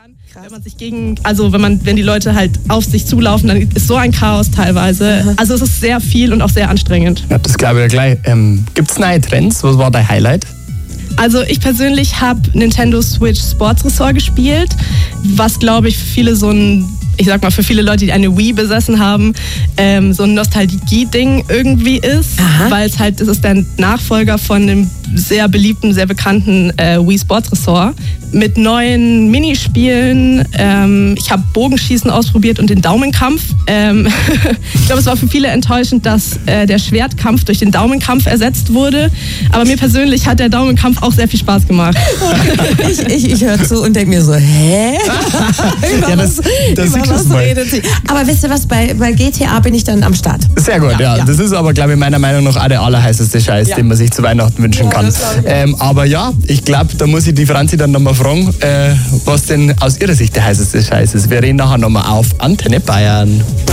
Wenn die Leute halt auf sich zulaufen, dann ist so ein Chaos teilweise. Aha. Also es ist sehr viel und auch sehr anstrengend. Ja, das glaube ich ja gleich. Gibt es neue Trends? Was war dein Highlight? Also ich persönlich habe Nintendo Switch Sports Resort gespielt, was glaube ich für viele Leute, die eine Wii besessen haben, so ein Nostalgie-Ding irgendwie ist, weil es ist der Nachfolger von dem sehr beliebten, sehr bekannten Wii Sports Resort mit neuen Minispielen. Ich habe Bogenschießen ausprobiert und den Daumenkampf. Ich glaube, es war für viele enttäuschend, dass der Schwertkampf durch den Daumenkampf ersetzt wurde. Aber mir persönlich hat der Daumenkampf auch sehr viel Spaß gemacht. Ich höre zu und denke mir so, hä? Ja, das redet sie. Aber wisst ihr was, bei GTA bin ich dann am Start. Sehr gut, ja. Das ist aber, glaube ich, meiner Meinung nach auch der allerheißeste Scheiß, den man sich zu Weihnachten wünschen kann. Aber ja, ich glaube, da muss ich die Franzi dann nochmal fragen, was denn aus ihrer Sicht der heißeste Scheiß ist. Wir reden nachher nochmal auf Antenne Bayern.